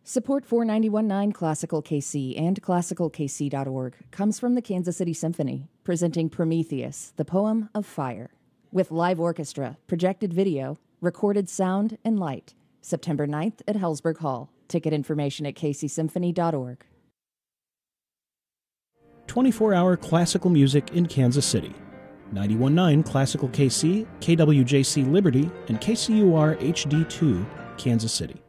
Support for 91.9 Classical KC and ClassicalKC.org comes from the Kansas City Symphony, presenting Prometheus, the Poem of Fire. With live orchestra, projected video, recorded sound, and light. September 9th at Hellsberg Hall. Ticket information at kcsymphony.org. 24-hour classical music in Kansas City. 91.9 Classical KC, KWJC Liberty, and KCUR HD2, Kansas City.